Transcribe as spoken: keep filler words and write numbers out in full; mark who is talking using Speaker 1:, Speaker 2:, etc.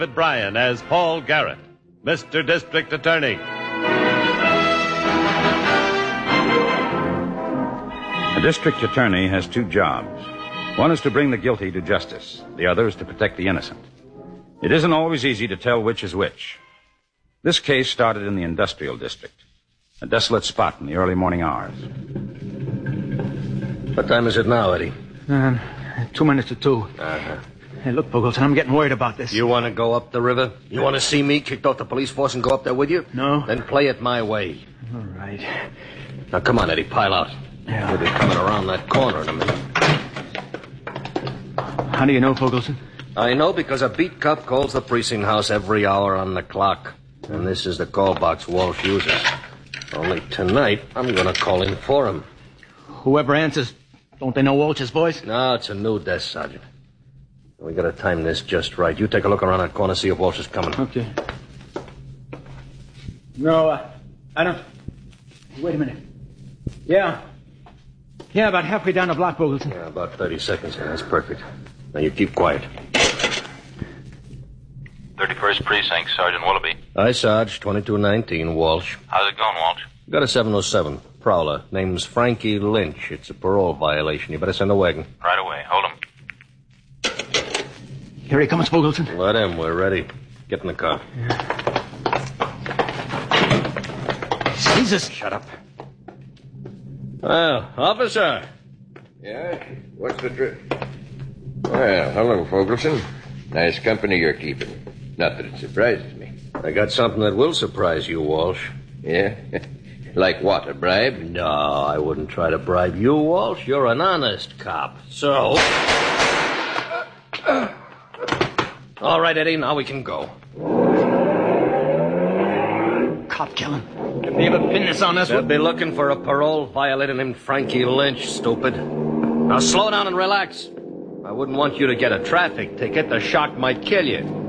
Speaker 1: David Bryan as Paul Garrett, Mister District Attorney.
Speaker 2: A district attorney has two jobs. One is to bring the guilty to justice. The other is to protect the innocent. It isn't always easy to tell which is which. This case started in the industrial district, a desolate spot in the early morning hours.
Speaker 3: What time is it now, Eddie?
Speaker 4: Um, two minutes to two.
Speaker 3: Uh-huh.
Speaker 4: Hey, look, Bogleton, I'm getting worried about this.
Speaker 3: You want to go up the river? You want to see me kicked off the police force and go up there with you?
Speaker 4: No.
Speaker 3: Then play it my way.
Speaker 4: All right.
Speaker 3: Now, come on, Eddie, pile out.
Speaker 4: Yeah.
Speaker 3: We'll be coming around that corner in a minute.
Speaker 4: How do you know, Fogleson?
Speaker 3: I know because a beat cop calls the precinct house every hour on the clock. And this is the call box Walsh uses. Only tonight, I'm going to call in for him.
Speaker 4: Whoever answers, don't they know Walsh's voice?
Speaker 3: No, it's a new desk, Sergeant. We got to time this just right. You take a look around that corner, see if Walsh is coming.
Speaker 4: Okay. No, uh, I don't... Wait a minute. Yeah. Yeah, about halfway down the block, Fogleson.
Speaker 3: Yeah, about thirty seconds. Yeah, that's perfect. Now, you keep quiet.
Speaker 5: thirty-first Precinct, Sergeant Willoughby.
Speaker 3: Hi, Sarge. twenty-two nineteen, Walsh.
Speaker 5: How's it going, Walsh?
Speaker 3: Got a seven oh seven. Prowler. Name's Frankie Lynch. It's a parole violation. You better send a wagon.
Speaker 5: Right away. Hold him.
Speaker 4: Here he comes, Fogleson.
Speaker 3: Let him. We're ready. Get in the car.
Speaker 4: Jesus.
Speaker 3: Shut up. Well, officer.
Speaker 6: Yeah? What's the drift? Well, hello, Fogleson. Nice company you're keeping. Not that it surprises me.
Speaker 3: I got something that will surprise you, Walsh.
Speaker 6: Yeah? Like what, a bribe?
Speaker 3: No, I wouldn't try to bribe you, Walsh. You're an honest cop. So... All right, Eddie, now we can go.
Speaker 4: Cop killing. If they ever pin this on us...
Speaker 3: They'll be looking for a parole violator named Frankie Lynch, stupid. Now slow down and relax. I wouldn't want you to get a traffic ticket. The shock might kill you.